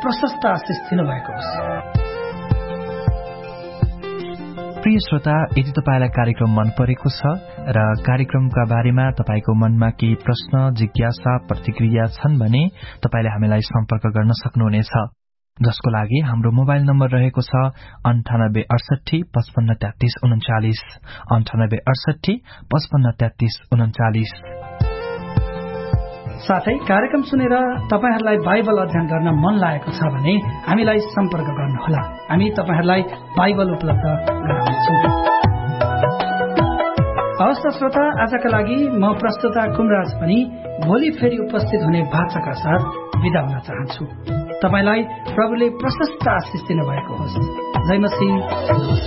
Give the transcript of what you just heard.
प्रशस्त आशिष दिनुभएको होस्। प्रिय श्रोता, यदि तपाईलाई कार्यक्रम मन परेको छ र कार्यक्रमका बारेमा तपाईको मनमा केही प्रश्न, जिज्ञासा, प्रतिक्रिया छन् भने तपाईले हामीलाई सम्पर्क गर्न सक्नुहुनेछ, जसको लागि हाम्रो मोबाइल नम्बर रहेको छ 9868 55 33 39 9868 55 33 39। साथै कार्यक्रम सुनेर तपाईहरुलाई बाइबल अध्ययन गर्न मन लागेको छ भने हामीलाई सम्पर्क गर्नुहोला। हामी तपाईहरुलाई बाइबल उपलब्ध गराउँछौं। हवस् श्रोता, आजका लागि म प्रस्तुता कुमराज पनि भोलि फेरि उपस्थित हुने वाचाका साथ बिदा हुन चाहन्छु। तपाईलाई प्रभुले प्रशस्त आशिष दिनुभएको होस्। जय मसीह।